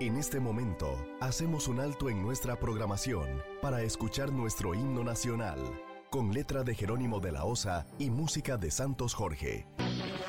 En este momento, hacemos un alto en nuestra programación para escuchar nuestro himno nacional, con letra de Jerónimo de la Osa y música de Santos Jorge.